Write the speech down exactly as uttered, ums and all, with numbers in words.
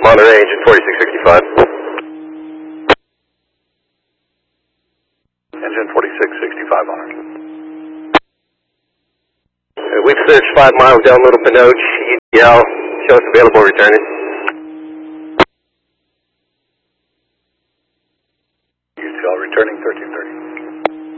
Monterey, engine forty-six sixty-five. Engine forty-six sixty-five on it. Uh, we've searched five miles down Little Pinoche, E T L. Show us available returning. U T L returning thirteen thirty.